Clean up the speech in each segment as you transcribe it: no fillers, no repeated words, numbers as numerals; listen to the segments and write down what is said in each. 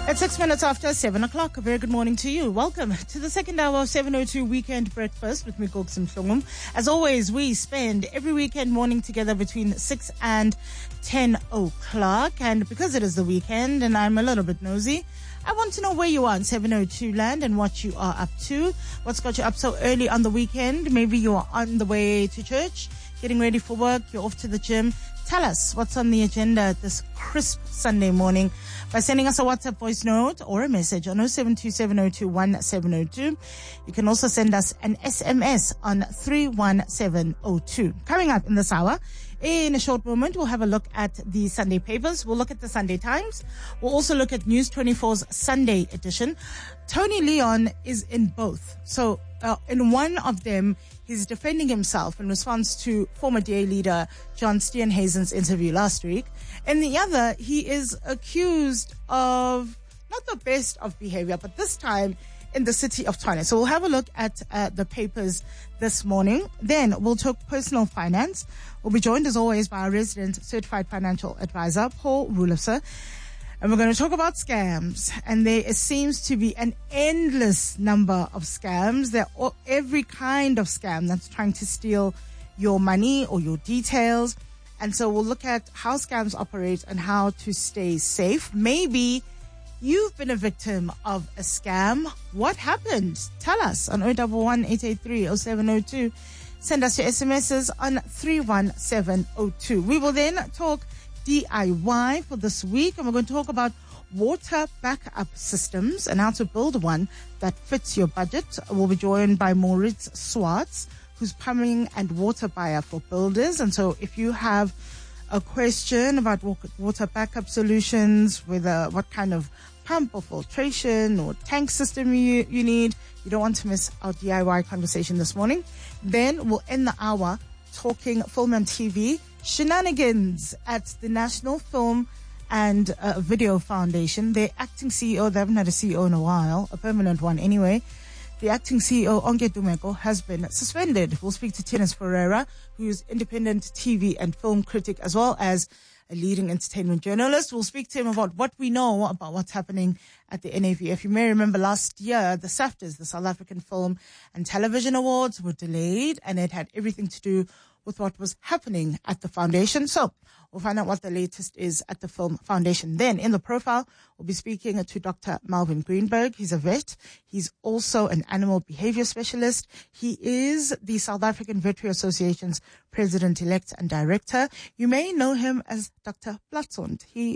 It's 6 minutes after 7 o'clock. A very good morning to you. Welcome to the second hour of 702 Weekend Breakfast with Mikok Simhlungum. As always, we spend every weekend morning together between 6 and 10 o'clock. And because it is the weekend and I'm a little bit nosy, I want to know where you are in 702 land and what you are up to. What's got you up so early on the weekend? Maybe you are on the way to church, getting ready for work, you're off to the gym. Tell us what's on the agenda this crisp Sunday morning by sending us a WhatsApp voice note or a message on 0727021702. You can also send us an SMS on 31702. Coming up in this hour, in a short moment, we'll have a look at the Sunday papers. We'll look at the Sunday Times. We'll also look at News 24's Sunday edition. Tony Leon is in both. So in one of them, he's defending himself in response to former DA leader John Steenhuisen's interview last week. In the other, he is accused of not the best of behavior, but this time in the city of Tshwane. So we'll have a look at the papers this morning. Then we'll talk personal finance. We'll be joined as always by our resident certified financial advisor, Paul Rulofse. And we're going to talk about scams. And there seems to be an endless number of scams. There are every kind of scam that's trying to steal your money or your details. And so we'll look at how scams operate and how to stay safe. Maybe you've been a victim of a scam. What happened? Tell us on 011-883-0702. Send us your SMSs on 31702. We will then talk DIY for this week, and we're going to talk about water backup systems and how to build one that fits your budget. We'll be joined by Moritz Swartz, who's plumbing and water buyer for builders. And so if you have a question about water backup solutions, whether what kind of pump or filtration or tank system you need, you don't want to miss our DIY conversation this morning. Then we'll end the hour talking film and TV shenanigans at the National Film and Video Foundation. Their acting CEO, they haven't had a CEO in a while, a permanent one anyway. The acting CEO, Onke Dumeko, has been suspended. We'll speak to Tinus Ferreira, who's independent TV and film critic as well as a leading entertainment journalist. We'll speak to him about what we know about what's happening at the NAVF. You may remember last year, the SAFTAs, the South African Film and Television Awards, were delayed, and it had everything to do with what was happening at the foundation. So we'll find out what the latest is at the Film Foundation. Then in the profile, we'll be speaking to Dr. Malvin Greenberg. He's a vet. He's also an animal behavior specialist. He is the South African Veterinary Association's president-elect and director. You may know him as Dr. Platzund. He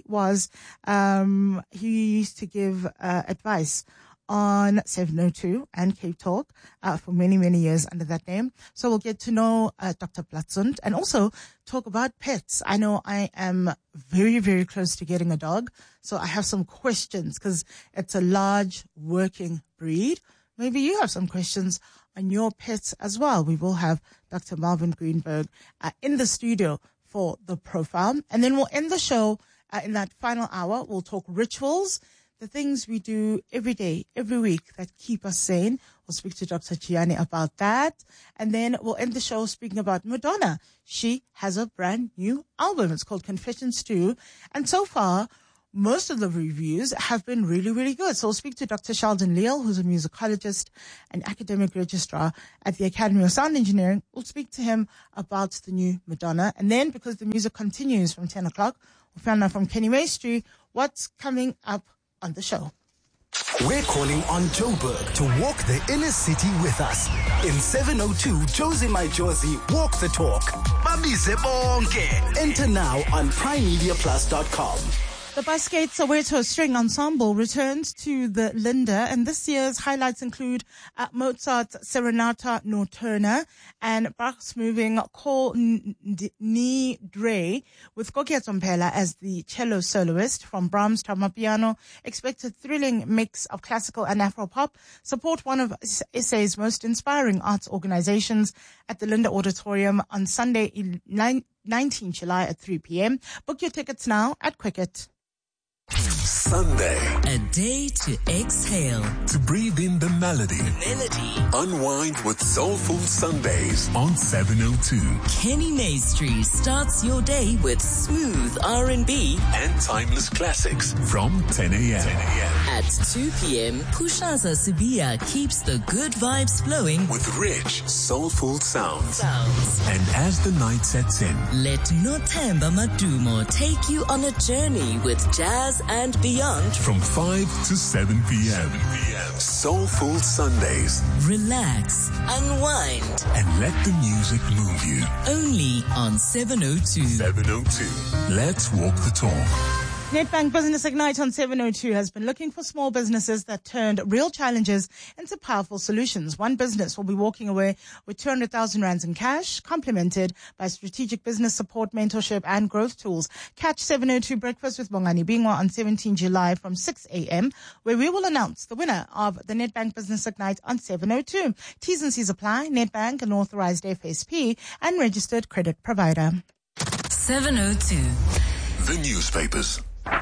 used to give advice on 702 and Cape Talk for many, many years under that name. So we'll get to know Dr. Platzund and also talk about pets. I know I am very, very close to getting a dog, so I have some questions because it's a large working breed. Maybe you have some questions on your pets as well. We will have Dr. Malvin Greenberg in the studio for the profile. And then we'll end the show in that final hour. We'll talk rituals, the things we do every day, every week that keep us sane. We'll speak to Dr. Gianni about that. And then we'll end the show speaking about Madonna. She has a brand new album. It's called Confessions 2. And so far, most of the reviews have been really, really good. So we'll speak to Dr. Sheldon Leal, who's a musicologist and academic registrar at the Academy of Sound Engineering. We'll speak to him about the new Madonna. And then, because the music continues from 10 o'clock, we'll find out from Kenny Maestri what's coming up on the show. We're calling on Joburg to walk the inner city with us. In 702 Josie My Josie Walk the Talk. Babize bonke. Enter now on primemediaplus.com. The Basket Soweto String Ensemble returns to the Linda, and this year's highlights include Mozart's Serenata Nocturna and Bach's moving Call Ni Dre, with Kokia Tsompela as the cello soloist. From Brahms to Amapiano, expect a thrilling mix of classical and Afro-pop. Support one of SA's most inspiring arts organizations at the Linda Auditorium on Sunday, 19 July at 3 p.m. Book your tickets now at Quicket. Sunday. A day to exhale. To breathe in the melody. Unwind with Soulful Sundays on 702. Kenny Maestri starts your day with smooth R&B and timeless classics from 10 a.m. At 2 p.m., Pushaza Sibia keeps the good vibes flowing with rich, soulful sounds. And as the night sets in, let Nothemba Madumo take you on a journey with jazz and beyond from 5 to 7 p.m. Soulful Sundays. Relax, unwind, and let the music move you. Only on 702. 702. Let's walk the talk. Nedbank Business Ignite on 702 has been looking for small businesses that turned real challenges into powerful solutions. One business will be walking away with 200,000 rands in cash, complemented by strategic business support, mentorship and growth tools. Catch 702 Breakfast with Bongani Bingwa on 17 July from 6 a.m., where we will announce the winner of the Nedbank Business Ignite on 702. T's and C's apply. Nedbank, an authorized FSP and registered credit provider. 702. The newspapers.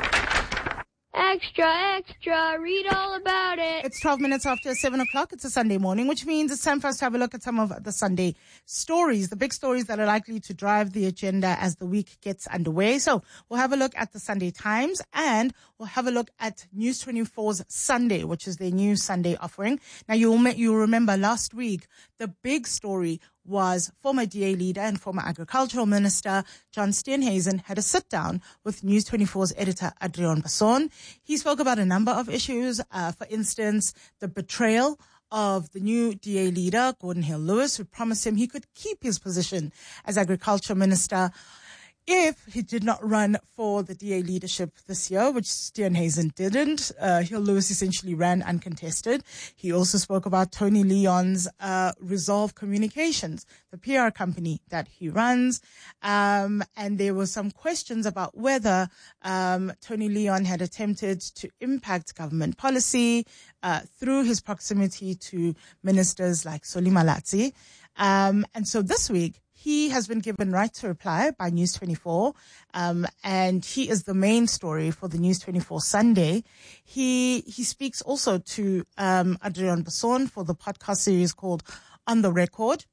Extra, extra, read all about it. It's 12 minutes after 7 o'clock. It's a Sunday morning, which means it's time for us to have a look at some of the Sunday stories, the big stories that are likely to drive the agenda as the week gets underway. So we'll have a look at the Sunday Times and we'll have a look at News 24's Sunday, which is their new Sunday offering. Now, you'll remember last week, the big story was former DA leader and former agricultural minister John Steenhuisen had a sit down with News 24's editor Adrian Basson. He spoke about a number of issues, for instance, the betrayal of the new DA leader, Gordon Hill-Lewis, who promised him he could keep his position as agriculture minister if he did not run for the DA leadership this year, which Steenhuisen didn't. Hill-Lewis essentially ran uncontested. He also spoke about Tony Leon's Resolve Communications, the PR company that he runs. And there were some questions about whether Tony Leon had attempted to impact government policy through his proximity to ministers like Solly Malatsi. And so this week, he has been given right to reply by News 24, and he is the main story for the News 24 Sunday. He speaks also to Adrian Basson for the podcast series called On the Record.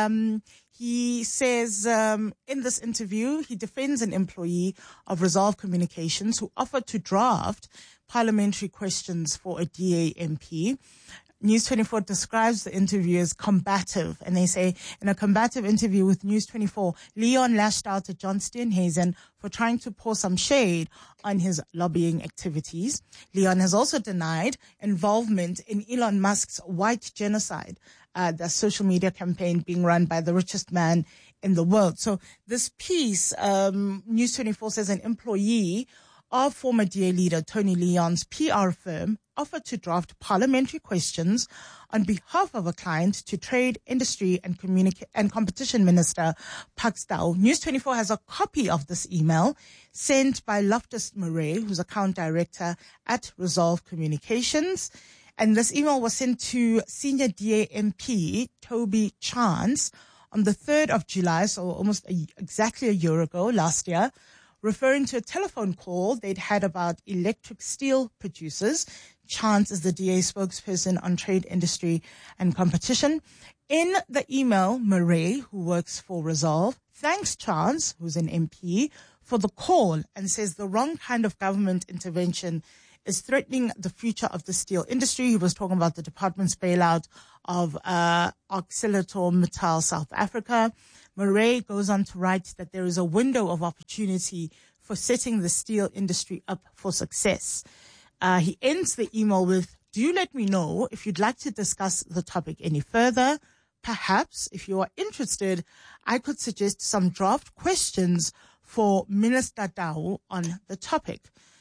He says in this interview, he defends an employee of Resolve Communications who offered to draft parliamentary questions for a DA MP. News 24 describes the interview as combative, and they say, in a combative interview with News 24, Leon lashed out at John Steenhuisen for trying to pour some shade on his lobbying activities. Leon has also denied involvement in Elon Musk's white genocide, the social media campaign being run by the richest man in the world. So this piece, News 24 says an employee of former DA leader Tony Leon's PR firm offered to draft parliamentary questions on behalf of a client to Trade, Industry and Competition Minister Pax Tau. News 24 has a copy of this email sent by Loftus Murray, who's account director at Resolve Communications. And this email was sent to senior DA MP Toby Chance on the 3rd of July, so almost exactly a year ago, last year, referring to a telephone call they'd had about electric steel producers. Chance is the DA spokesperson on Trade, Industry and Competition. In the email, Murray, who works for Resolve, thanks Chance, who's an MP, for the call and says the wrong kind of government intervention is threatening the future of the steel industry. He was talking about the department's bailout of ArcelorMittal South Africa. Murray goes on to write that there is a window of opportunity for setting the steel industry up for success. He ends the email with, do let me know if you'd like to discuss the topic any further. Perhaps, if you are interested, I could suggest some draft questions for Minister Tau on the topic.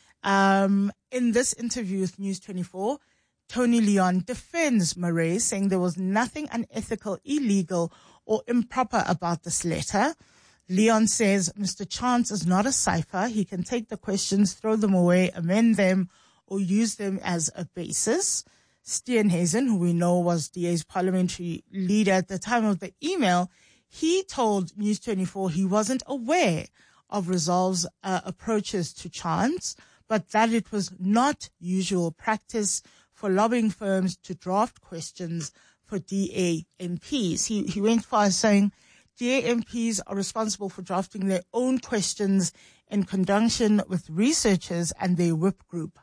In this interview with News 24, Tony Leon defends Murray, saying there was nothing unethical, illegal, or improper about this letter. Leon says Mr. Chance is not a cipher. He can take the questions, throw them away, amend them, or use them as a basis. Steenhuisen, who we know was DA's parliamentary leader at the time of the email, he told News 24 he wasn't aware of Resolve's approaches to Chance, but that it was not usual practice for lobbying firms to draft questions for DA MPs. He went far as saying DA MPs are responsible for drafting their own questions in conjunction with researchers and their whip group.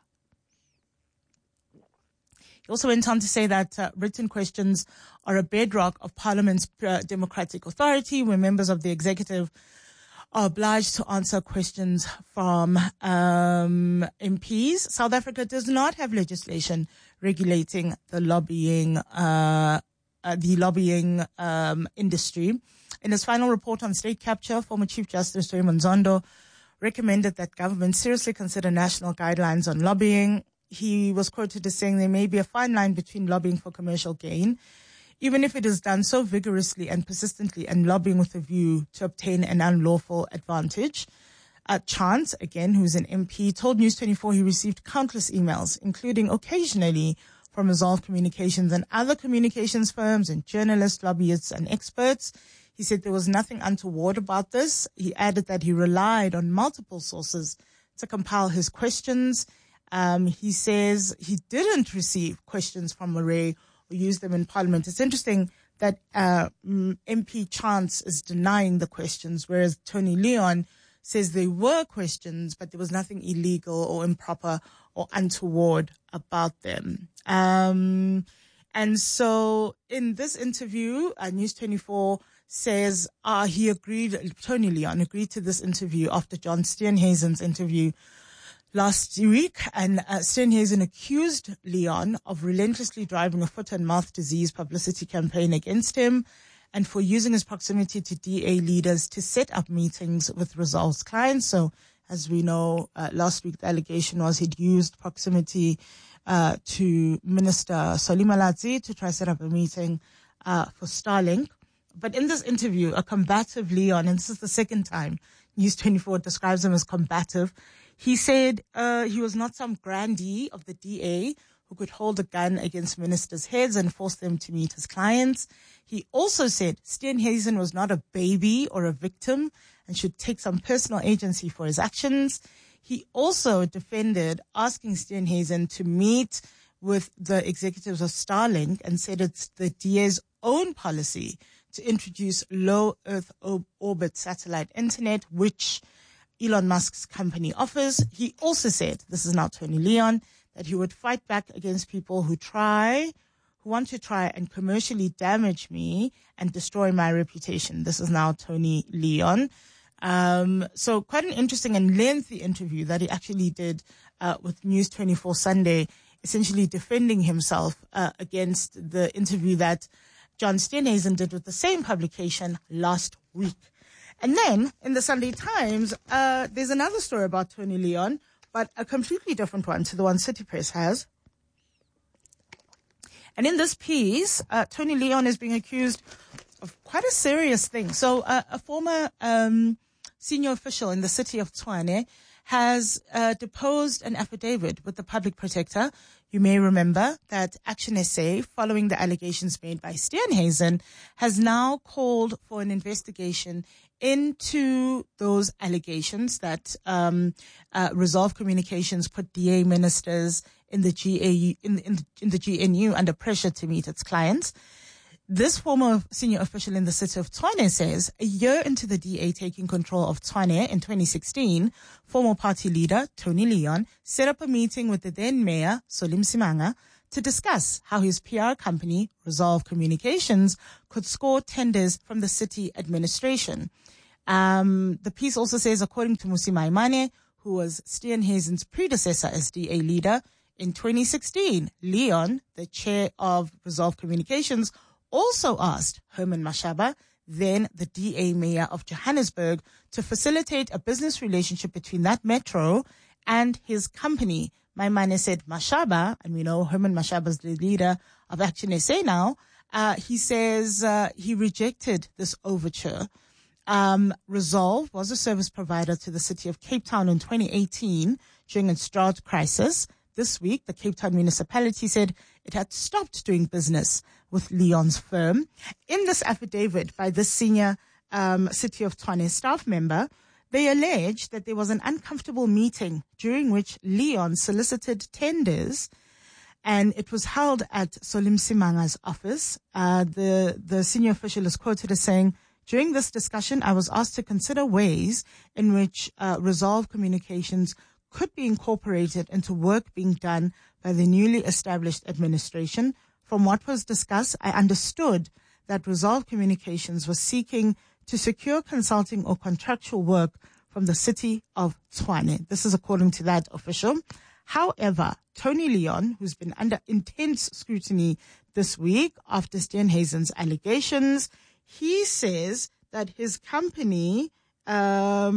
He also went on to say that written questions are a bedrock of Parliament's democratic authority, where members of the executive are obliged to answer questions from MPs. South Africa does not have legislation regulating the lobbying industry. In his final report on state capture, former Chief Justice Raymond Zondo recommended that government seriously consider national guidelines on lobbying. He was quoted as saying there may be a fine line between lobbying for commercial gain, even if it is done so vigorously and persistently, and lobbying with a view to obtain an unlawful advantage. Chance, again, who's an MP, told News 24 he received countless emails, including occasionally from Resolve Communications and other communications firms and journalists, lobbyists and experts. He said there was nothing untoward about this. He added that he relied on multiple sources to compile his questions. He says he didn't receive questions from Murray or use them in Parliament. It's interesting that MP Chance is denying the questions, whereas Tony Leon says there were questions, but there was nothing illegal or improper or untoward about them. And so in this interview, News 24 says Tony Leon agreed to this interview after John Steenhuisen's interview last week, and Steenhuisen accused Leon of relentlessly driving a foot and mouth disease publicity campaign against him and for using his proximity to DA leaders to set up meetings with Resolve's clients. So, as we know, last week the allegation was he'd used proximity to Minister Solly Malatsi to try set up a meeting for Starlink. But in this interview, a combative Leon, and this is the second time News 24 describes him as combative, he said he was not some grandee of the DA who could hold a gun against ministers' heads and force them to meet his clients. He also said Steenhuisen was not a baby or a victim and should take some personal agency for his actions. He also defended asking Steenhuisen to meet with the executives of Starlink and said it's the DA's own policy to introduce low Earth orbit satellite internet, which Elon Musk's company offers. He also said, this is now Tony Leon, that he would fight back against people who want to try and commercially damage me and destroy my reputation. This is now Tony Leon. So quite an interesting and lengthy interview that he actually did with News 24 Sunday, essentially defending himself against the interview that John Steenhuisen did with the same publication last week. And then in the Sunday Times, there's another story about Tony Leon, but a completely different one to the one City Press has. And in this piece, Tony Leon is being accused of quite a serious thing. So a former senior official in the city of Tshwane has deposed an affidavit with the public protector. You may remember that Action SA, following the allegations made by Steenhuisen, has now called for an investigation into those allegations that Resolve Communications put DA ministers in the GNU under pressure to meet its clients. This former senior official in the city of Tshwane says a year into the DA taking control of Tshwane in 2016, former party leader Tony Leon set up a meeting with the then mayor, Solly Msimanga, to discuss how his PR company, Resolve Communications, could score tenders from the city administration. The piece also says, according to Musi Maimane, who was Steenhuisen's predecessor as DA leader, in 2016, Leon, the chair of Resolve Communications, also asked Herman Mashaba, then the DA mayor of Johannesburg, to facilitate a business relationship between that metro and his company. Maimane said Mashaba, and we know Herman Mashaba is the leader of Action SA now, he says he rejected this overture. Resolve was a service provider to the city of Cape Town in 2018 during its drought crisis. This week, the Cape Town municipality said it had stopped doing business with Leon's firm. In this affidavit by this senior City of Tshwane staff member, They allege that there was an uncomfortable meeting during which Leon solicited tenders, and it was held at Solim Simanga's office. The senior official is quoted as saying, "During this discussion, I was asked to consider ways in which Resolve Communications could be incorporated into work being done by the newly established administration. From what was discussed, I understood that Resolve Communications was seeking to secure consulting or contractual work from the city of Tshwane." This is according to that official. However, Tony Leon, who's been under intense scrutiny this week after Steenhuisen's allegations, he says that his company, there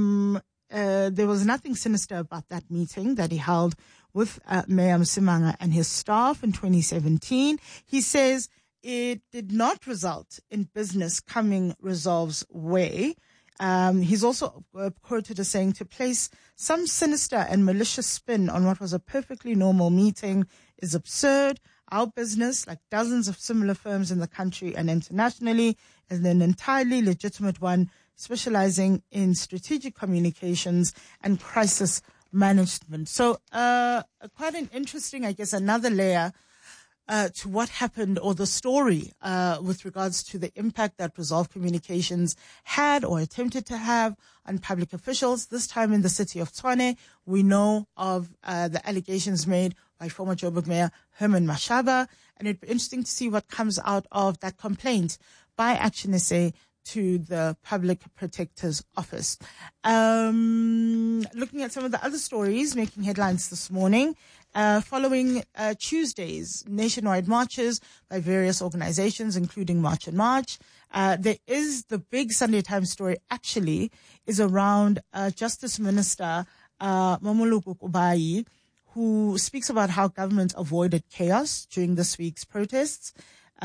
was nothing sinister about that meeting that he held with Mayor Msimanga and his staff in 2017. He says it did not result in business coming Resolve's way. He's also quoted as saying, "To place some sinister and malicious spin on what was a perfectly normal meeting is absurd. Our business, like dozens of similar firms in the country and internationally, is an entirely legitimate one, specializing in strategic communications and crisis management." So quite an interesting, I guess, another layer to what happened, or the story with regards to the impact that Resolve Communications had or attempted to have on public officials, this time in the city of Tshwane. We know of the allegations made by former Joburg Mayor Herman Mashaba, and it'd be interesting to see what comes out of that complaint by Action SA to the Public Protector's Office. Looking at some of the other stories making headlines this morning, following Tuesday's nationwide marches by various organizations, including March and March, there is the big Sunday Times story actually is around Justice Minister Mamuluku Kubayi, who speaks about how government avoided chaos during this week's protests.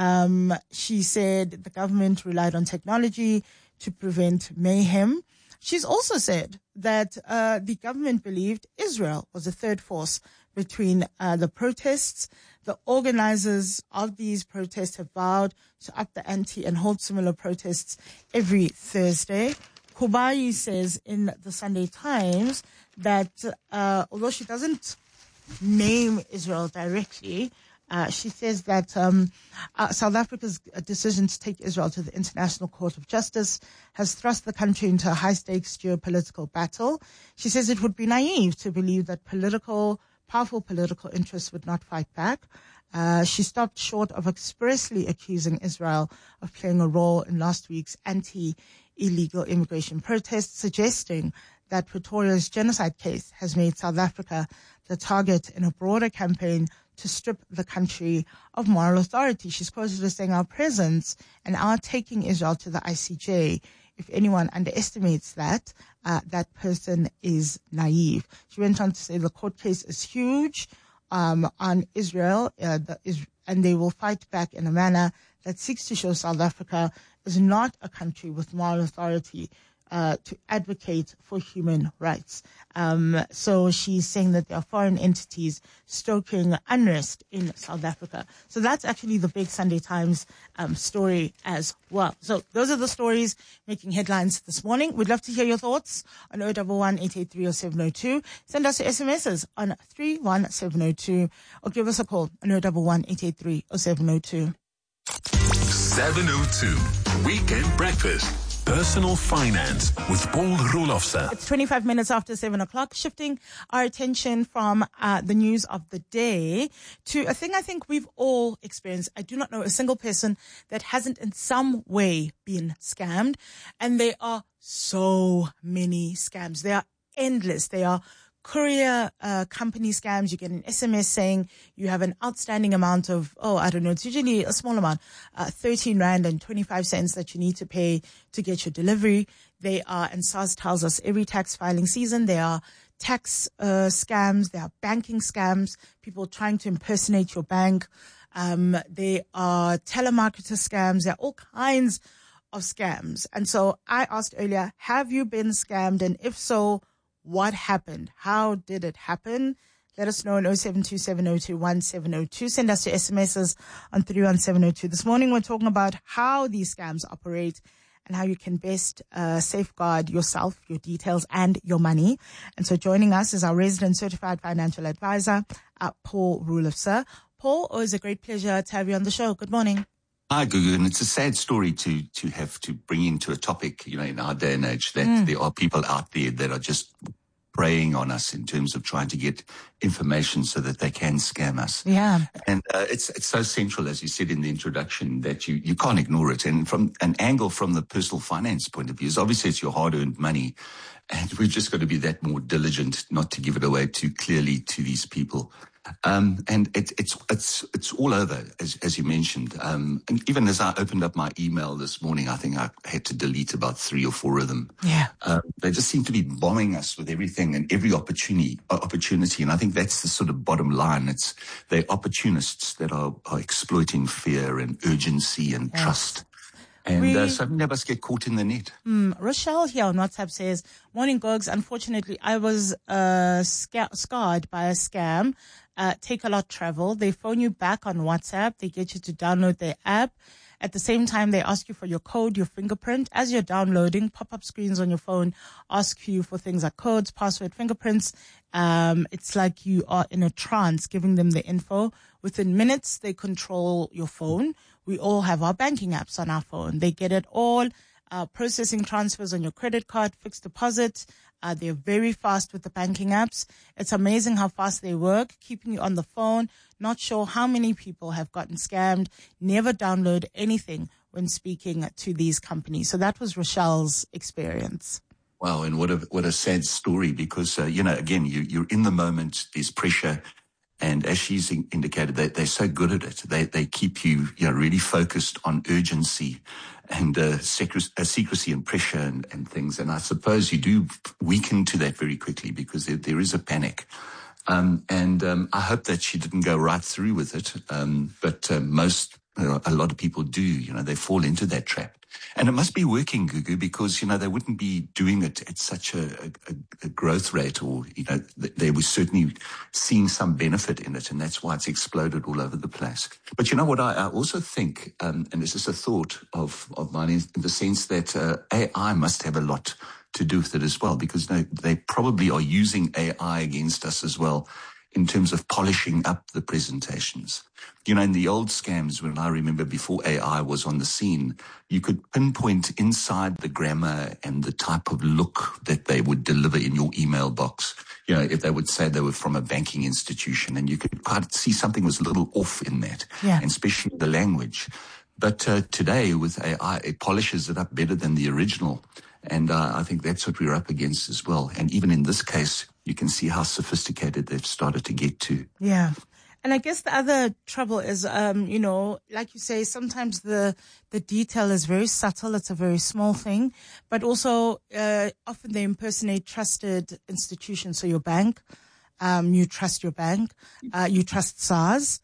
She said the government relied on technology to prevent mayhem. She's also said that the government believed Israel was a third force between the protests. The organizers of these protests have vowed to up the ante and hold similar protests every Thursday. Kubayi says in the Sunday Times that although she doesn't name Israel directly, she says that South Africa's decision to take Israel to the International Court of Justice has thrust the country into a high-stakes geopolitical battle. She says it would be naive to believe that powerful political interests would not fight back. She stopped short of expressly accusing Israel of playing a role in last week's anti-illegal immigration protests, suggesting that Pretoria's genocide case has made South Africa the target in a broader campaign to strip the country of moral authority. She's quoted as saying, "Our presence and our taking Israel to the ICJ, if anyone underestimates that, that person is naive." She went on to say the court case is huge on Israel, and they will fight back in a manner that seeks to show South Africa is not a country with moral authority to advocate for human rights. So she's saying that there are foreign entities stoking unrest in South Africa. So that's actually the big Sunday Times story as well. So those are the stories making headlines this morning. We'd love to hear your thoughts on 011-883-0702. Send us your SMSs on 31702 or give us a call on 011-883-0702. 702 Weekend Breakfast. Personal Finance with Paul Roelofse. It's 25 minutes after 7 o'clock, shifting our attention from the news of the day to a thing I think we've all experienced. I do not know a single person that hasn't in some way been scammed. And there are so many scams. They are endless. They are courier company scams. You get an SMS saying you have an outstanding amount of, it's usually a small amount, 13 Rand and 25 cents that you need to pay to get your delivery. They are, and SARS tells us every tax filing season, there are tax scams, there are banking scams, people trying to impersonate your bank. There are telemarketer scams. There are all kinds of scams. And so I asked earlier, have you been scammed? And if so, what happened? How did it happen? Let us know on 0727021702. Send us your SMSs on 31702. This morning we're talking about how these scams operate and how you can best safeguard yourself, your details, and your money. And so joining us is our resident certified financial advisor, Paul Roelof. Sir, Paul, always a great pleasure to have you on the show. Good morning. Hi, Gugu, and it's a sad story to have to bring into a topic, in our day and age, that there are people out there that are just preying on us in terms of trying to get information so that they can scam us. Yeah. And it's so central, as you said in the introduction, that you can't ignore it. And from an angle from the personal finance point of view, is obviously it's your hard-earned money, and we've just got to be that more diligent not to give it away too clearly to these people. And it's all over, as you mentioned. And even as I opened up my email this morning, I think I had to delete about 3 or 4 of them. Yeah. They just seem to be bombing us with everything and every opportunity. And I think that's the sort of bottom line. They're opportunists that are exploiting fear and urgency and trust. And so many of us get caught in the net. Rochelle here on WhatsApp says, "Morning, Gogs. Unfortunately, I was scarred by a scam. Take a lot travel. They phone you back on WhatsApp. They get you to download their app. At the same time, they ask you for your code, your fingerprint. As you're downloading, pop-up screens on your phone ask you for things like codes, password, fingerprints. It's like you are in a trance, giving them the info. Within minutes, they control your phone. We all have our banking apps on our phone. They get it all. Processing transfers on your credit card, fixed deposit. They're very fast with the banking apps. It's amazing how fast they work, keeping you on the phone. Not sure how many people have gotten scammed. Never download anything when speaking to these companies." So that was Rochelle's experience. Wow, and what a sad story, because again, you're in the moment. There's pressure. And as she's indicated, they're so good at it. They keep you, really focused on urgency and secrecy and pressure and things. And I suppose you do weaken to that very quickly, because there is a panic. I hope that she didn't go right through with it. But a lot of people do. They fall into that trap. And it must be working, Gugu, because, they wouldn't be doing it at such a growth rate, or, they were certainly seeing some benefit in it, and that's why it's exploded all over the place. But you know what, I also think, and this is a thought of mine, in the sense that AI must have a lot to do with it as well, because they probably are using AI against us as well, in terms of polishing up the presentations. In the old scams, when I remember before AI was on the scene, you could pinpoint inside the grammar and the type of look that they would deliver in your email box. If they would say they were from a banking institution, and you could quite see something was a little off in that, and especially the language. But today with AI, it polishes it up better than the original. And I think that's what we're up against as well. And even in this case, you can see how sophisticated they've started to get to. Yeah. And I guess the other trouble is, like you say, sometimes the detail is very subtle. It's a very small thing. But also, often they impersonate trusted institutions. So your bank, you trust your bank, you trust SARS.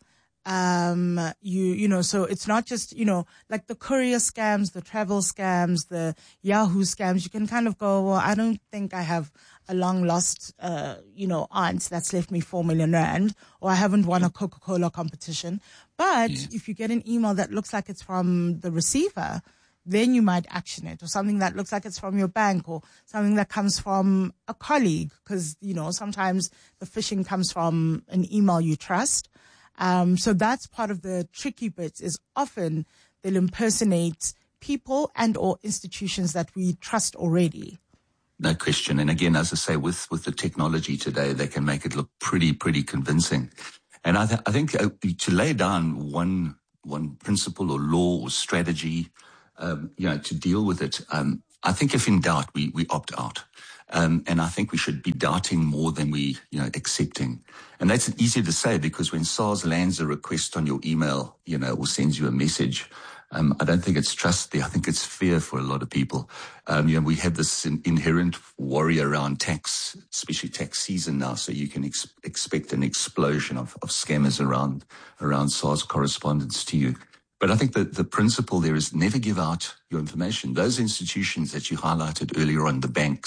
So it's not just, like the courier scams, the travel scams, the Yahoo scams. You can kind of go, well, I don't think I have a long lost, aunt that's left me 4 million rand, or I haven't won a Coca-Cola competition. But if you get an email that looks like it's from the receiver, then you might action it, or something that looks like it's from your bank, or something that comes from a colleague, because, sometimes the phishing comes from an email you trust. So that's part of the tricky bit, is often they'll impersonate people and or institutions that we trust already. No question. And again, as I say, with the technology today, they can make it look pretty convincing. And I think to lay down one principle or law or strategy, to deal with it, I think if in doubt, we opt out. And I think we should be doubting more than we, accepting. And that's easier to say, because when SARS lands a request on your email, or sends you a message, I don't think it's trust there. I think it's fear for a lot of people. We have this inherent worry around tax, especially tax season now. So you can expect an explosion of scammers around SARS correspondence to you. But I think that the principle there is never give out your information. Those institutions that you highlighted earlier on, the banks,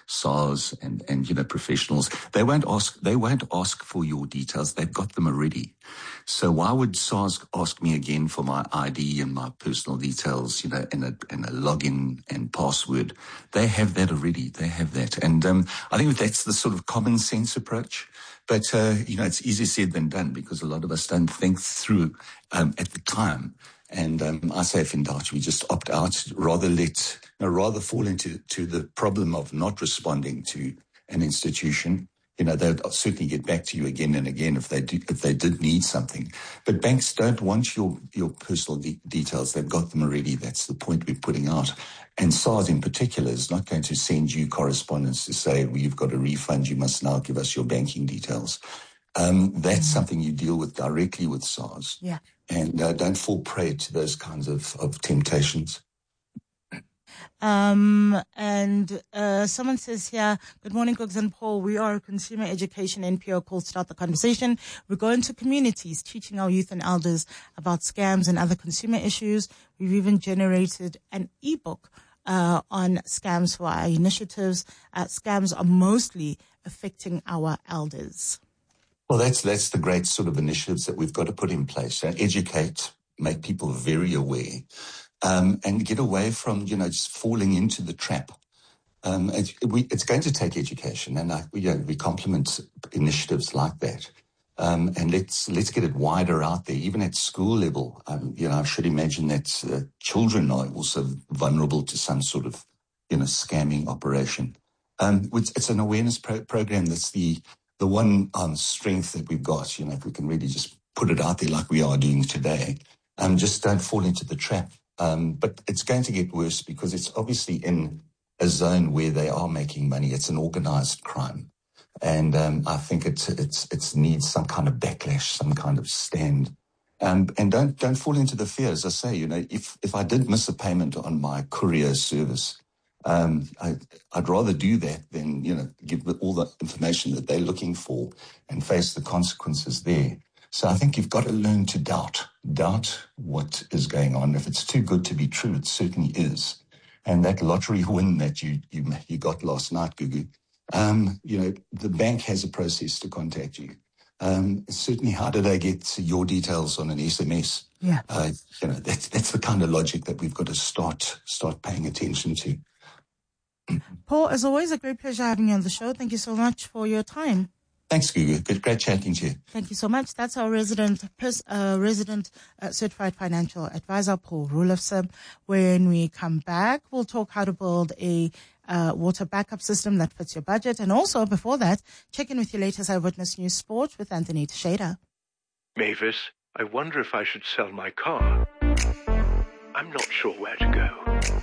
SARS and professionals. They won't ask for your details. They've got them already. So why would SARS ask me again for my ID and my personal details, and a login and password? They have that already. They have that. And I think that's the sort of common sense approach. But, it's easier said than done, because a lot of us don't think through at the time. And I say, if in doubt, we just opt out, rather fall into the problem of not responding to an institution. They'll certainly get back to you again and again if they did need something. But banks don't want your personal details. They've got them already. That's the point we're putting out. And SARS in particular is not going to send you correspondence to say, well, you've got a refund, you must now give us your banking details. That's something you deal with directly with SARS. Yeah. And don't fall prey to those kinds of temptations. And someone says here, good morning, Cooks and Paul. We are a consumer education NPO called Start the Conversation. We go into communities teaching our youth and elders about scams and other consumer issues. We've even generated an ebook on scams for our initiatives. Scams are mostly affecting our elders. Well, that's the great sort of initiatives that we've got to put in place. Educate, make people very aware. And get away from, just falling into the trap. It's going to take education, and we compliment initiatives like that. And let's get it wider out there, even at school level. I should imagine that children are also vulnerable to some sort of, scamming operation. It's an awareness program that's the one strength that we've got. If we can really just put it out there like we are doing today, just don't fall into the trap. But it's going to get worse because it's obviously in a zone where they are making money. It's an organized crime. And I think it needs some kind of backlash, some kind of stand. And don't fall into the fear. As I say, if I did miss a payment on my courier service, I'd rather do that than, give all the information that they're looking for and face the consequences there. So I think you've got to learn to doubt what is going on. If it's too good to be true, it certainly is. And that lottery win that you got last night, Gugu, the bank has a process to contact you. Certainly, how do they get your details on an SMS? Yeah. That's the kind of logic that we've got to start paying attention to. Paul, as always, a great pleasure having you on the show. Thank you so much for your time. Thanks, Gugu. Great chatting to you. Thank you so much. That's our resident certified financial advisor, Paul Roelofse. When we come back, we'll talk how to build a water backup system that fits your budget. And also, before that, check in with your latest Eyewitness News Sport with Anthony Teixeira. Mavis, I wonder if I should sell my car. I'm not sure where to go.